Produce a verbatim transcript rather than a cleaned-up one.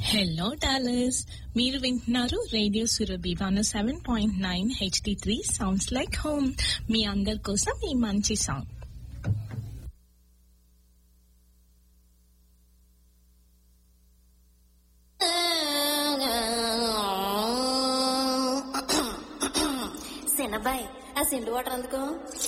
Hello dollars, మీరు వింటున్నారు radio Surabhi one seven point nine HD three sounds like home. మీ అందరి కోసం ఈ మంచి సాంగ్. సిన్నబాయ్, ఆ సిండు వాటర్ అందుకో.